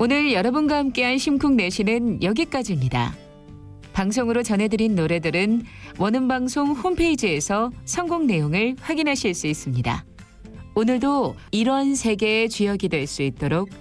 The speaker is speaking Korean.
오늘 여러분과 함께한 심쿵 내시는 여기까지입니다. 방송으로 전해드린 노래들은 원음방송 홈페이지에서 선곡 내용을 확인하실 수 있습니다. 오늘도 이런 세계의 주역이 될 수 있도록